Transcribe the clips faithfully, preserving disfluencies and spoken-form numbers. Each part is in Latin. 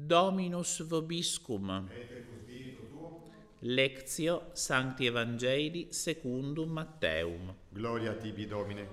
Dominus vobiscum. Et cum spiritu tuo. Lectio Sancti Evangelii secundum Matteum. Gloria tibi, Domine.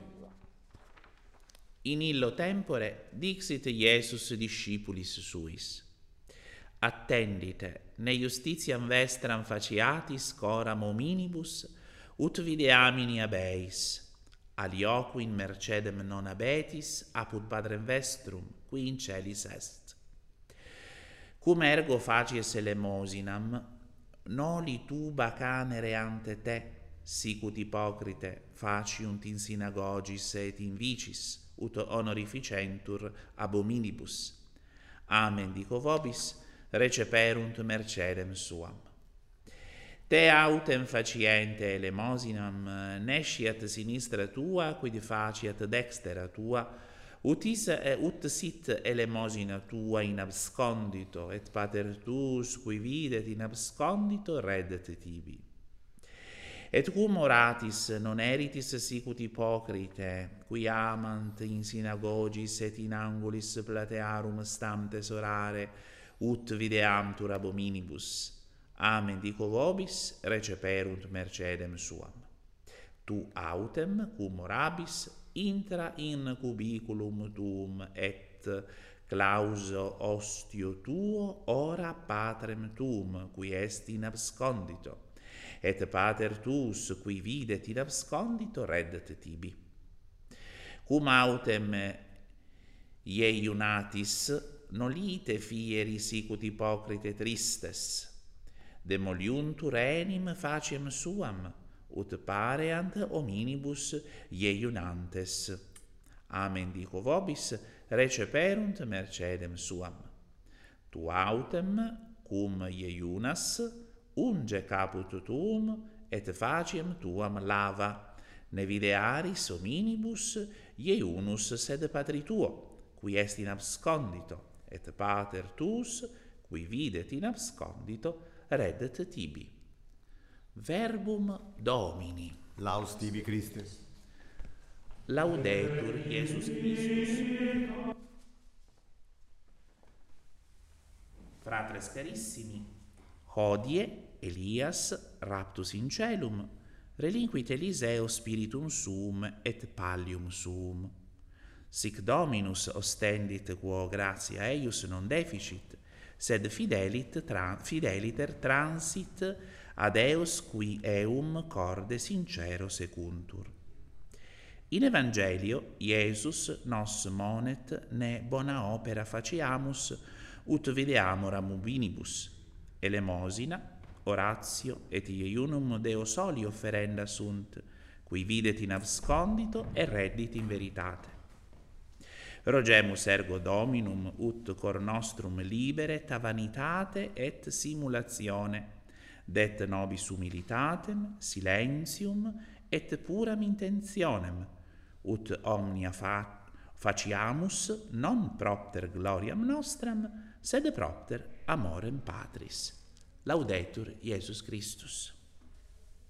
In illo tempore dixit Iesus discipulis suis: attendite ne justitiam vestram faciatis coram hominibus, ut videamini abeis, alioquin mercedem non abetis, apud Padrem vestrum, qui in celis est. Cum ergo facies elemosinam, noli tuba canere ante te, sicut ipocrite faciunt in synagogis et in vicis, ut honorificentur ab hominibus. Amen dico vobis, receperunt mercedem suam. Te autem faciente elemosinam nesciat sinistra tua, quid faciat dextera tua, ut, is, ut sit elemosina tua in abscondito, et pater tuus, qui videt in abscondito, reddet tibi. Et cum oratis non eritis sicut ipocrite, qui amant in synagogis et in angulis platearum stantes orare, ut videamtur ab hominibus. Amen dico vobis, receperunt mercedem suam. Tu autem, cum orabis, intra in cubiculum tuum, et clauso ostio tuo ora patrem tuum, qui est in abscondito. Et pater tuus, qui videt in abscondito, reddet tibi. Cum autem ieiunatis, nolite fieri sicut ipocrite tristes, demoliuntur enim faciem suam, ut pareant hominibus ieiunantes. Amen dico vobis, receperunt mercedem suam. Tu autem, cum ieiunas, unge caput tuum, et faciem tuam lava, ne videaris hominibus ieiunus sed patri tuo, qui est in abscondito, et pater tuus, qui videt in abscondito, reddet tibi. Verbum Domini. Laus tibi, Christe. Laudetur Iesus Christus. Fratres carissimi, hodie Elias raptus in celum, relinquit Eliseo spiritum suum et pallium suum. Sic Dominus ostendit quo gratia eius non deficit, sed fidelit tra, fideliter transit ad eos qui eum corde sincero secuntur. In Evangelio Iesus nos monet ne bona opera faciamus, ut videamoram ubinibus, elemosina, oratio et ieiunum Deo soli offerenda sunt, qui videt in abscondito et reddit in veritate. Rogemus ergo Dominum ut cor nostrum liberet a vanitate et simulatione, det nobis humilitatem, silentium et puram intentionem, ut omnia fa faciamus non propter gloriam nostram, sed propter amorem Patris. Laudetur Iesus Christus.